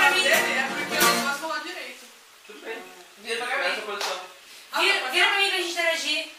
pra mim. É porque eu não posso falar direito. Tudo bem. Vira pra mim. Essa posição. Vira pra mim pra gente interagir.